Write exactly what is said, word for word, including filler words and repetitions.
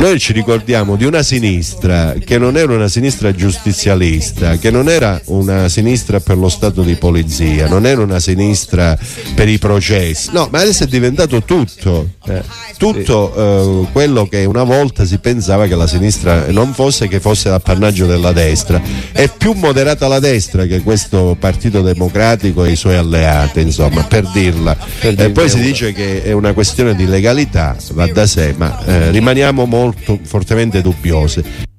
Noi ci ricordiamo di una sinistra che non era una sinistra giustizialista, che non era una sinistra per lo stato di polizia, non era una sinistra per i processi, no, ma adesso è diventato tutto, eh, tutto eh, quello che una volta si pensava che la sinistra non fosse, che fosse l'appannaggio della destra. È più moderata la destra che questo Partito Democratico e i suoi alleati, insomma, per dirla. Per e poi si dice che è una questione di legalità, va da sé, ma eh, rimaniamo molto fortemente dubbiosi.